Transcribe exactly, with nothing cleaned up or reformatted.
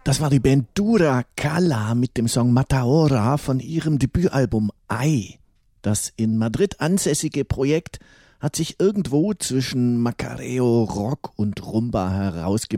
Das war die Band Dura Kala mit dem Song Mataora von ihrem Debütalbum Ai. Das in Madrid ansässige Projekt hat sich irgendwo zwischen Macareo, Rock und Rumba herausgebildet.